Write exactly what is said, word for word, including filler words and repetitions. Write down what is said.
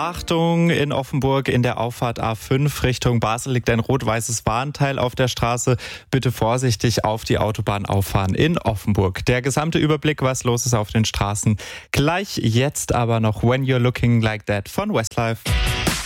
Achtung, in Offenburg in der Auffahrt A fünf Richtung Basel liegt ein rot-weißes Warnteil auf der Straße. Bitte vorsichtig auf die Autobahn auffahren in Offenburg. Der gesamte Überblick, was los ist auf den Straßen, gleich jetzt aber noch When You're Looking Like That von Westlife.